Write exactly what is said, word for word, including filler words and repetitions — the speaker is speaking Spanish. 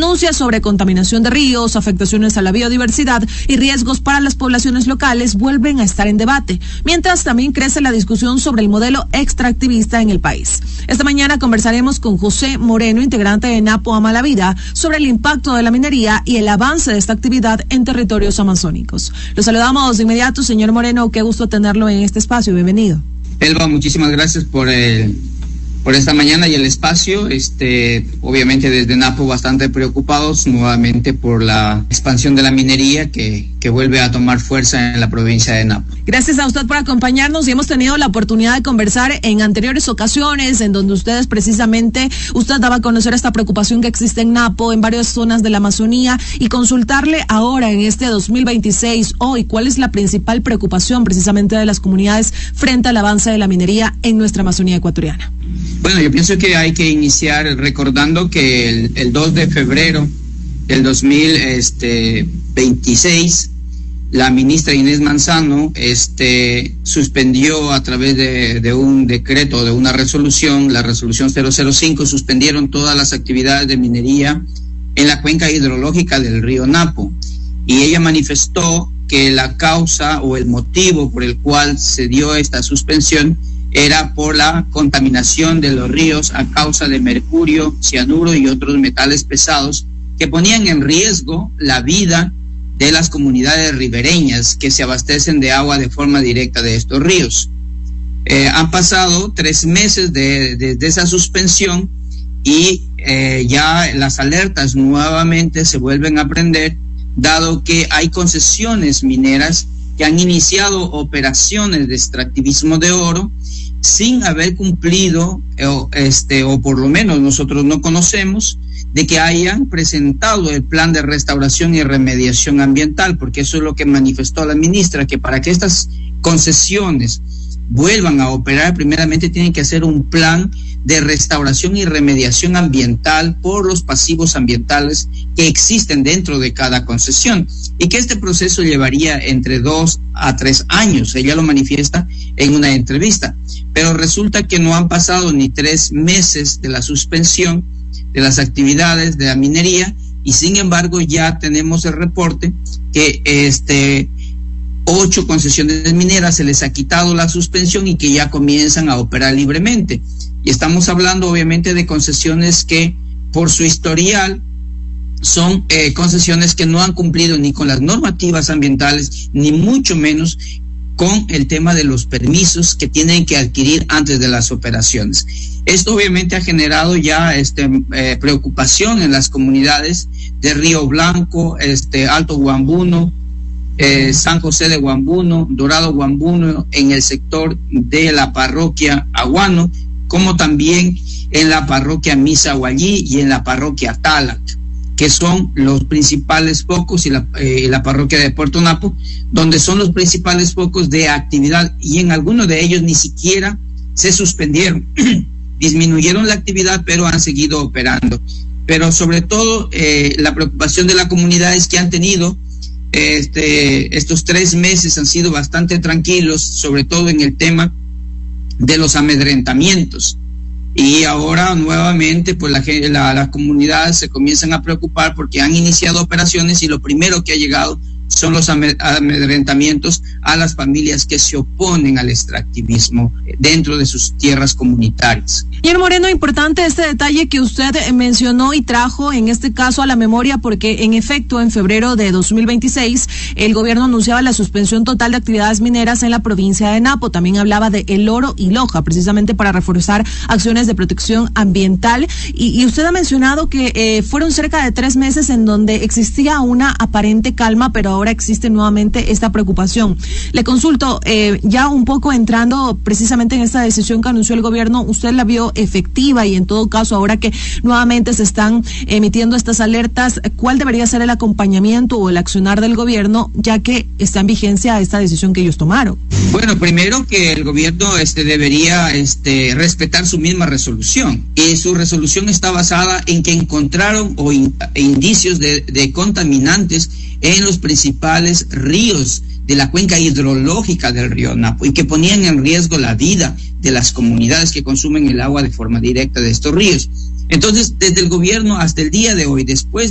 Denuncias sobre contaminación de ríos, afectaciones a la biodiversidad y riesgos para las poblaciones locales vuelven a estar en debate, mientras también crece la discusión sobre el modelo extractivista en el país. Esta mañana conversaremos con José Moreno, integrante de Napo Ama la Vida, sobre el impacto de la minería y el avance de esta actividad en territorios amazónicos. Los saludamos de inmediato, señor Moreno, qué gusto tenerlo en este espacio, bienvenido. Elba, muchísimas gracias por el, por esta mañana y el espacio. Este, obviamente desde Napo bastante preocupados nuevamente por la expansión de la minería que, que vuelve a tomar fuerza en la provincia de Napo. Gracias a usted por acompañarnos y hemos tenido la oportunidad de conversar en anteriores ocasiones en donde ustedes precisamente, usted daba a conocer esta preocupación que existe en Napo, en varias zonas de la Amazonía, y consultarle ahora en este dos mil veintiséis, hoy, cuál es la principal preocupación precisamente de las comunidades frente al avance de la minería en nuestra Amazonía ecuatoriana. Bueno, yo pienso que hay que iniciar recordando que el, el dos de febrero del dos mil veintiséis, la ministra Inés Manzano este, suspendió a través de, de un decreto, de una resolución, la resolución cero cero cinco, suspendieron todas las actividades de minería en la cuenca hidrológica del río Napo. Y ella manifestó que la causa o el motivo por el cual se dio esta suspensión era por la contaminación de los ríos a causa de mercurio, cianuro y otros metales pesados que ponían en riesgo la vida de las comunidades ribereñas que se abastecen de agua de forma directa de estos ríos. Eh, han pasado tres meses de, de, de esa suspensión y eh, ya las alertas nuevamente se vuelven a prender, dado que hay concesiones mineras que han iniciado operaciones de extractivismo de oro sin haber cumplido, o, este, o por lo menos nosotros no conocemos, de que hayan presentado el plan de restauración y remediación ambiental, porque eso es lo que manifestó la ministra, que para que estas concesiones vuelvan a operar, primeramente tienen que hacer un plan de restauración y remediación ambiental por los pasivos ambientales que existen dentro de cada concesión, y que este proceso llevaría entre dos a tres años. Ella lo manifiesta en una entrevista, pero resulta que no han pasado ni tres meses de la suspensión de las actividades de la minería, y sin embargo ya tenemos el reporte que este ocho concesiones mineras se les ha quitado la suspensión y que ya comienzan a operar libremente. Y estamos hablando obviamente de concesiones que por su historial son eh, concesiones que no han cumplido ni con las normativas ambientales, ni mucho menos con el tema de los permisos que tienen que adquirir antes de las operaciones. Esto obviamente ha generado ya este, eh, preocupación en las comunidades de Río Blanco, este, Alto Guambuno, eh, San José de Guambuno, Dorado Guambuno, en el sector de la parroquia Aguano, como también en la parroquia Misahuallí y en la parroquia Talac, que son los principales focos, y la, eh, la parroquia de Puerto Napo, donde son los principales focos de actividad, y en algunos de ellos ni siquiera se suspendieron, disminuyeron la actividad, pero han seguido operando. Pero sobre todo eh, la preocupación de la comunidad es que han tenido este, estos tres meses han sido bastante tranquilos, sobre todo en el tema de los amedrentamientos. Y ahora nuevamente pues la, la, las comunidades se comienzan a preocupar porque han iniciado operaciones, y lo primero que ha llegado son los amedrentamientos a las familias que se oponen al extractivismo dentro de sus tierras comunitarias. Señor Moreno, importante este detalle que usted mencionó y trajo en este caso a la memoria, porque en efecto en febrero de dos mil veintiséis el gobierno anunciaba la suspensión total de actividades mineras en la provincia de Napo. También hablaba de El Oro y Loja, precisamente para reforzar acciones de protección ambiental, y, y usted ha mencionado que eh, fueron cerca de tres meses en donde existía una aparente calma, pero ahora existe nuevamente esta preocupación. Le consulto, eh, ya un poco entrando precisamente en esta decisión que anunció el gobierno, ¿usted la vio efectiva? Y en todo caso, ahora que nuevamente se están emitiendo estas alertas, ¿cuál debería ser el acompañamiento o el accionar del gobierno, ya que está en vigencia esta decisión que ellos tomaron? Bueno, primero que el gobierno este debería este respetar su misma resolución, y su resolución está basada en que encontraron o in, indicios de, de contaminantes en los principales ríos de la cuenca hidrológica del río Napo, y que ponían en riesgo la vida de las comunidades que consumen el agua de forma directa de estos ríos. Entonces, desde el gobierno hasta el día de hoy, después